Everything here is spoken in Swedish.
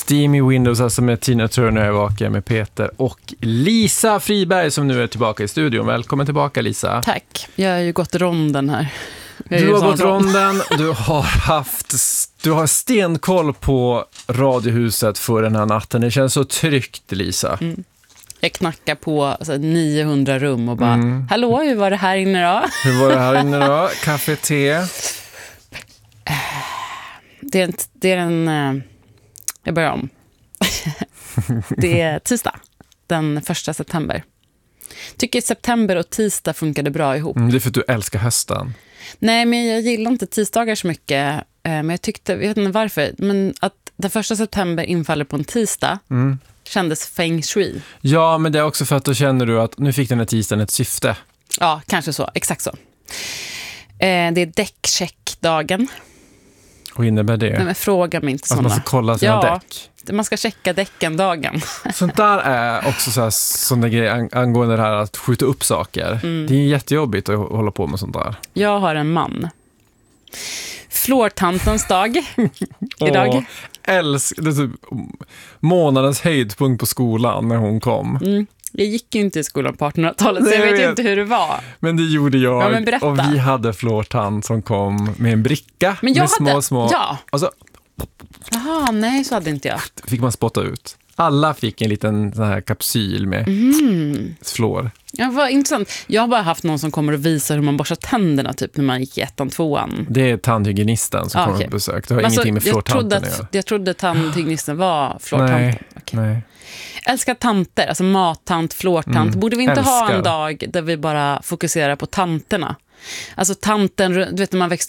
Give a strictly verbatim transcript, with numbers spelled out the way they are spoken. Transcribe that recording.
Steamy Windows, alltså med Tina Turner är vaken med Peter och Lisa Friberg som nu är tillbaka i studion. Välkommen tillbaka, Lisa. Tack, jag har ju gått ronden här. Du har gått ronden, du har haft du har stenkoll på Radiohuset för den här natten. Det känns så tryggt, Lisa. Mm. Jag knackar på alltså, niohundra rum och bara, mm. hallå, hur var det här inne då? Hur var det här inne då? Kaffe, te? Det är en, det är en jag börjar om. Det är tisdag, den första september. Tycker september och tisdag funkade bra ihop. Mm, det är för att du älskar hösten. Nej, men jag gillar inte tisdagar så mycket. Men jag tyckte, jag vet inte varför, men att den första september infaller på en tisdag mm. kändes feng shui. Ja, men det är också för att då känner du att nu fick den här tisdagen ett syfte. Ja, kanske så. Exakt så. Eh, det är däckcheckdagen. Och innebär det? Nej, men fråga mig inte sådana. Att man ska kolla sina ja, däck? Man ska checka däcken-dagen. Sånt där är också så här, sådana grejer angående det här att skjuta upp saker. Mm. Det är jättejobbigt att hålla på med sånt där. Jag har en man. Flårtantens dag idag. Åh, älsk, det är typ månadens höjdpunkt på skolan när hon kom. Mm. Jag gick ju inte i skolan på artonhundratalet så jag vet ju inte hur det var. Men det gjorde jag. Ja, men berätta. Och vi hade flårtant som kom med en bricka men jag med hade, små, små... Ja. Och så jaha, nej, så hade inte jag. Fick man spotta ut. Alla fick en liten sån här kapsyl med mm. flår. Ja, vad intressant. Jag har bara haft någon som kommer och visar hur man borstar tänderna typ när man gick i ettan, tvåan. Det är tandhygienisten som ah, kommer okay. på besök. Det har alltså, ingenting med flårtanten att göra. Jag trodde tandhygienisten var flårtanten. Nej, okay. nej. Älskar tanter, alltså mattant, flårtant. Mm, Borde vi inte älskar. ha en dag där vi bara fokuserar på tanterna? Alltså tanten, du vet när man växte